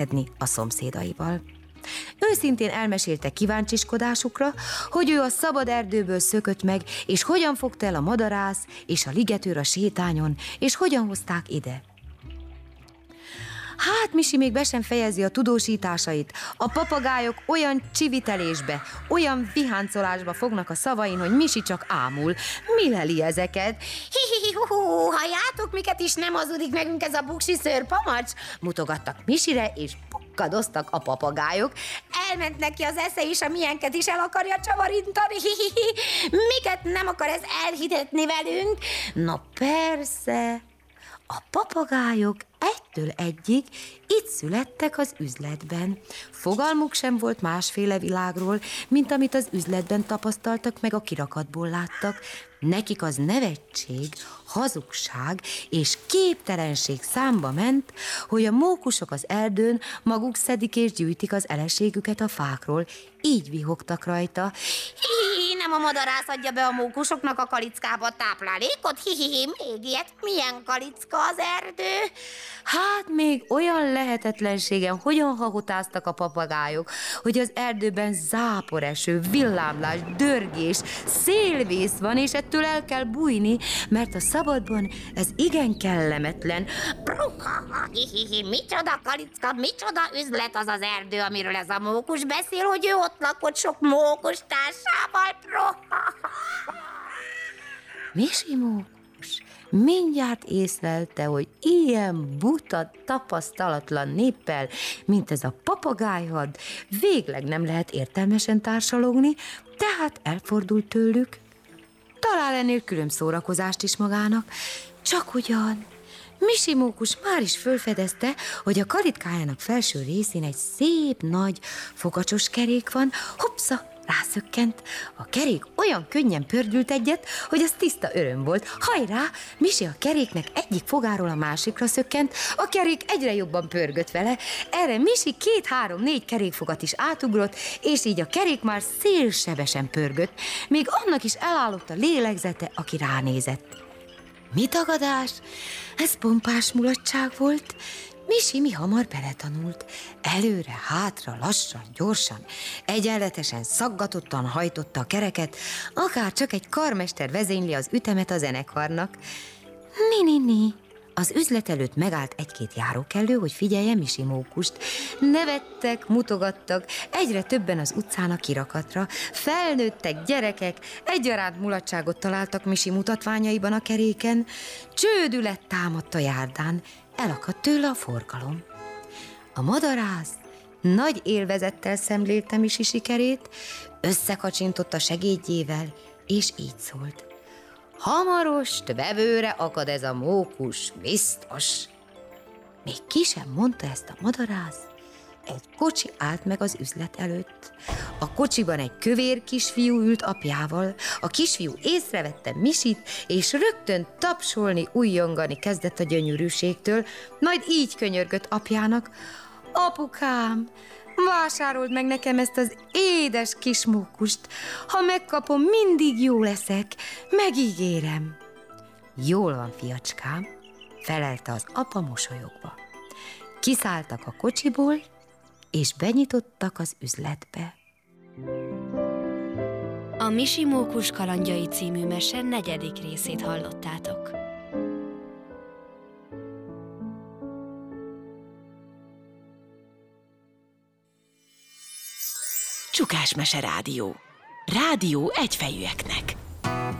a szomszédaival. Őszintén elmesélte kíváncsiskodásukra, hogy ő a szabad erdőből szökött meg, és hogyan fogta el a madarász és a ligetőr a sétányon, és hogyan hozták ide. Hát Misi még be sem fejezi a tudósításait. A papagájok olyan csivitelésbe, olyan viháncolásba fognak a szavain, hogy Misi csak ámul. Mi leli ezeket? Halljátok, miket is nem hazudik nekünk ez a buksi szőrpamacs? Mutogattak Misire, és pukkadoztak a papagájok. Elment neki az esze, és a milyenket is el akarja csavarintani. Miket nem akar ez elhitetni velünk? Na persze, a papagájok egytől egyig itt születtek az üzletben. Fogalmuk sem volt másféle világról, mint amit az üzletben tapasztaltak, meg a kirakatból láttak. Nekik az nevetség, hazugság és képtelenség számba ment, hogy a mókusok az erdőn maguk szedik és gyűjtik az eleségüket a fákról. Így vihogtak rajta. Nem a madarász adja be a mókusoknak a kalickába a táplálékot? Még ilyet, milyen kalicka az erdő? Hát még olyan lehetetlenségen hogyan hahotáztak a papagájok, hogy az erdőben záporeső, villámlás, dörgés, szélvész van, és ettől el kell bújni, mert a szabadban ez igen kellemetlen. Micsoda kalicka, micsoda üzlet az az erdő, amiről ez a mókus beszél, hogy ő ott lakott sok mókus társával. Misi mókus mindjárt észlelte, hogy ilyen buta, tapasztalatlan néppel, mint ez a papagájhad, végleg nem lehet értelmesen társalogni, tehát elfordult tőlük. Talál ennél külön szórakozást is magának, csak ugyan Misi mókus már is fölfedezte, hogy a kalitkájának felső részén egy szép nagy fogacsos kerék van. Hoppsza, rászökkent. A kerék olyan könnyen pördült egyet, hogy az tiszta öröm volt. Hajrá! Misi a keréknek egyik fogáról a másikra szökkent, a kerék egyre jobban pörgött vele. Erre Misi 2-3-4 kerékfogat is átugrott, és így a kerék már szélsebesen pörgött. Még annak is elállott a lélegzete, aki ránézett. Mi tagadás? Ez pompás mulatság volt. Misi mihamar beletanult. Előre, hátra, lassan, gyorsan, egyenletesen, szaggatottan hajtotta a kereket, akár csak egy karmester vezényli az ütemet a zenekarnak. Ni. Az üzlet előtt megállt egy-két járókelő, hogy figyelje Misi mókust. Nevettek, mutogattak, egyre többen az utcán a kirakatra. Felnőttek, gyerekek, egyaránt mulatságot találtak Misi mutatványaiban a keréken. Csődület támadt a járdán, elakadt tőle a forgalom. A madarász nagy élvezettel szemlélte Misi sikerét, összekacsintott a segédjével, és így szólt. Hamarost vevőre akad ez a mókus, biztos. Még ki sem mondta ezt a madarász, egy kocsi állt meg az üzlet előtt. A kocsiban egy kövér kisfiú ült apjával. A kisfiú észrevette Misit, és rögtön tapsolni, ujjongani kezdett a gyönyörűségtől, majd így könyörgött apjának. Apukám, vásárold meg nekem ezt az édes kis mókust. Ha megkapom, mindig jó leszek, megígérem. Jól van, fiacskám, felelte az apa mosolyogva. Kiszálltak a kocsiból, és benyitottak az üzletbe. A Misi mókus kalandjai című mese 4. részét hallottátok. Csukásmese Rádió. Rádió egyfejűeknek.